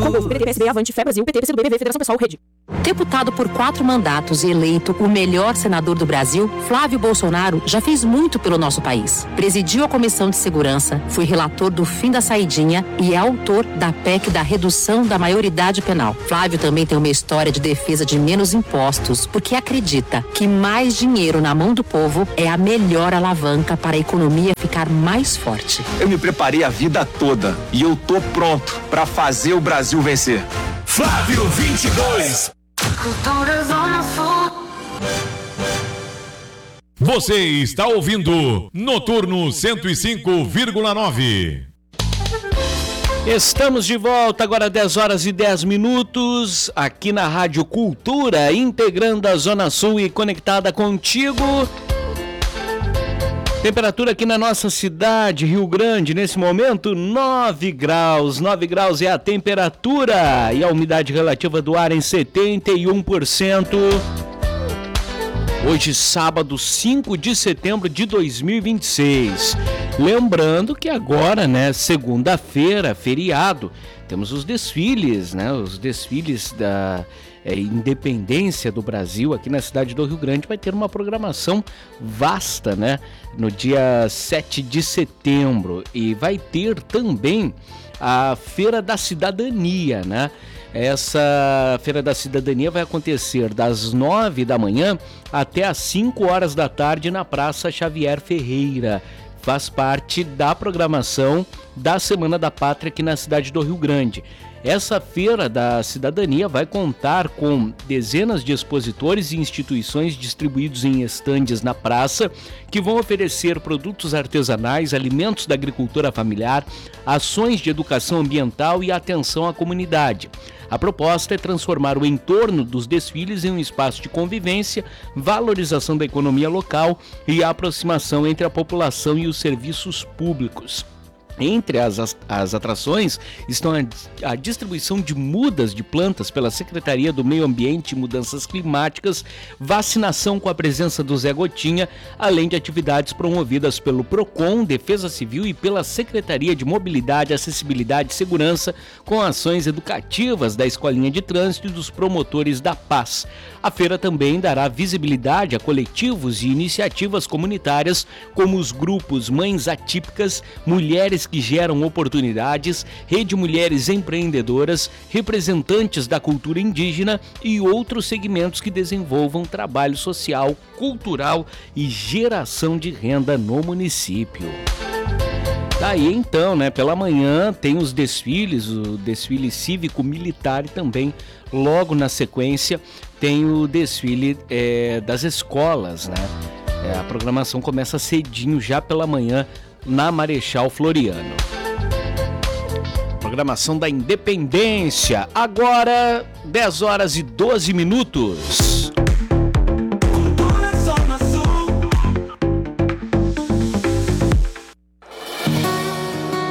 Composto PDT, PSB, Avante, Fé Brasil, PT, PCdoB, PV, Federação Pessoal, Rede. Deputado por 4 mandatos e eleito o melhor senador do Brasil, Flávio Bolsonaro já fez muito pelo nosso país. Presidiu a Comissão de Segurança, foi relator do fim da saidinha e é autor da PEC da redução da maioridade penal. Flávio também tem uma história de defesa de menos impostos, porque acredita que mais dinheiro na mão do povo é a melhor alavanca para a economia ficar mais forte. Eu me preparei a vida toda e eu tô pronto para fazer o Brasil vencer. Flávio 22. Você está ouvindo Noturno 105,9. Estamos de volta agora 10 horas e 10 minutos aqui na Rádio Cultura, integrando a Zona Sul e conectada contigo. Temperatura aqui na nossa cidade, Rio Grande, nesse momento, 9 graus. 9 graus é a temperatura e a umidade relativa do ar em 71%. Hoje, sábado, 5 de setembro de 2026. Lembrando que agora, segunda-feira, feriado, temos os desfiles, Os desfiles da Independência do Brasil aqui na cidade do Rio Grande. Vai ter uma programação vasta, no dia 7 de setembro. E vai ter também a Feira da Cidadania, Essa Feira da Cidadania vai acontecer das 9 da manhã até às 5 horas da tarde na Praça Xavier Ferreira. Faz parte da programação da Semana da Pátria aqui na cidade do Rio Grande. Essa Feira da Cidadania vai contar com dezenas de expositores e instituições distribuídos em estandes na praça, que vão oferecer produtos artesanais, alimentos da agricultura familiar, ações de educação ambiental e atenção à comunidade. A proposta é transformar o entorno dos desfiles em um espaço de convivência, valorização da economia local e aproximação entre a população e os serviços públicos. Entre as atrações estão a distribuição de mudas de plantas pela Secretaria do Meio Ambiente e Mudanças Climáticas, vacinação com a presença do Zé Gotinha, além de atividades promovidas pelo PROCON, Defesa Civil e pela Secretaria de Mobilidade, Acessibilidade e Segurança, com ações educativas da Escolinha de Trânsito e dos promotores da paz. A feira também dará visibilidade a coletivos e iniciativas comunitárias, como os grupos Mães Atípicas, Mulheres que Geram Oportunidades, Rede Mulheres Empreendedoras, representantes da cultura indígena e outros segmentos que desenvolvam trabalho social, cultural e geração de renda no município. Daí então, pela manhã tem os desfiles, o desfile cívico-militar e também logo na sequência tem o desfile das escolas, A programação começa cedinho, já pela manhã, na Marechal Floriano. Programação da Independência, agora 10 horas e 12 minutos.